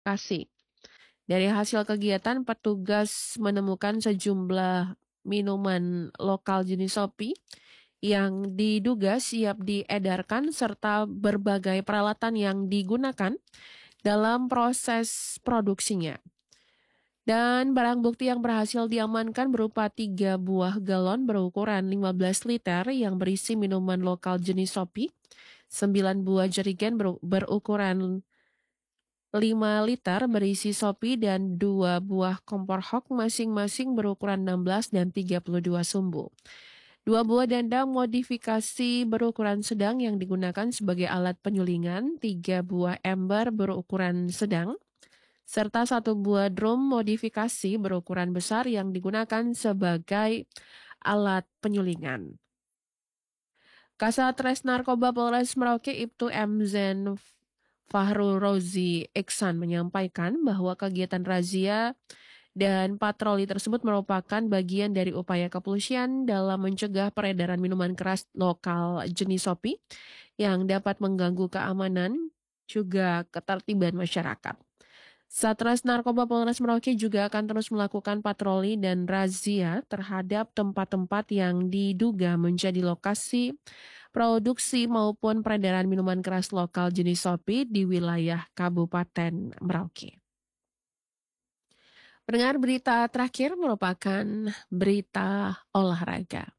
Kasih. Dari hasil kegiatan, petugas menemukan sejumlah minuman lokal jenis kopi yang diduga siap diedarkan serta berbagai peralatan yang digunakan dalam proses produksinya. Dan barang bukti yang berhasil diamankan berupa 3 buah galon berukuran 15 liter yang berisi minuman lokal jenis kopi, 9 buah jerigen berukuran 5 liter berisi sopi, dan 2 buah kompor hok masing-masing berukuran 16 dan 32 sumbu. 2 buah dandang modifikasi berukuran sedang yang digunakan sebagai alat penyulingan, 3 buah ember berukuran sedang, serta 1 buah drum modifikasi berukuran besar yang digunakan sebagai alat penyulingan. Kasat Res Narkoba Polres Merauke Ibtu M. Zen Fahrul Rozi Iksan menyampaikan bahwa kegiatan razia dan patroli tersebut merupakan bagian dari upaya kepolisian dalam mencegah peredaran minuman keras lokal jenis kopi yang dapat mengganggu keamanan juga ketertiban masyarakat. Satres Narkoba Polres Merauke juga akan terus melakukan patroli dan razia terhadap tempat-tempat yang diduga menjadi lokasi produksi maupun peredaran minuman keras lokal jenis kopi di wilayah Kabupaten Merauke. Pendengar, berita terakhir merupakan berita olahraga.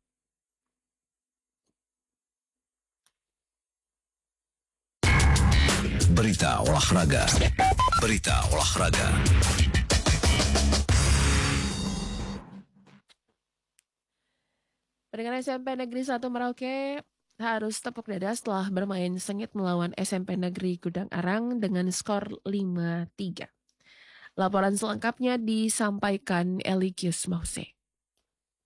Berita olahraga. Berita olahraga. Pendengar, SMP Negeri 1 Merauke harus tepuk dada setelah bermain sengit melawan SMP Negeri Gudang Arang dengan skor 5-3. Laporan selengkapnya disampaikan Eligius Mause.